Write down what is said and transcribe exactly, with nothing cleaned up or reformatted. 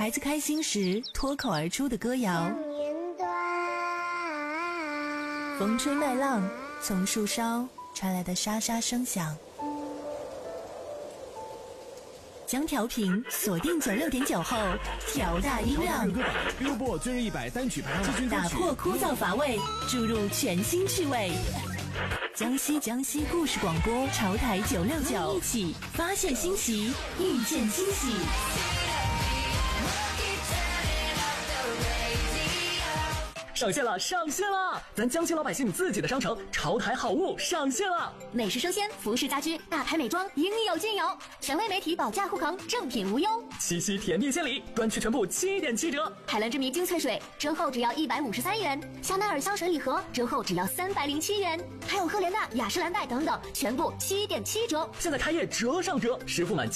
孩子开心时脱口而出的歌谣，风吹麦浪，从树梢传来的沙沙声响。将调频锁定九六点九后，调大音量， 歌榜 Billboard 最热一百单曲排行榜， 打破枯燥乏味，注入全新趣味。江西江西故事广播潮台九六九，一起发现新奇，遇见惊喜。 上线了，上线了！咱江西老百姓自己的商城潮台好物上线了， 美食生鲜、服饰家居、大牌美妆应有尽有，权威媒体保驾护航，正品无忧。 七夕甜蜜献礼，专区全部七点七折。 海蓝之谜精粹水折后只要一百五十三元，香奈儿香水礼盒折后只要三百零七元，还有赫莲娜、雅诗兰黛等等，全部七点七折。 现在开业折上折，实付满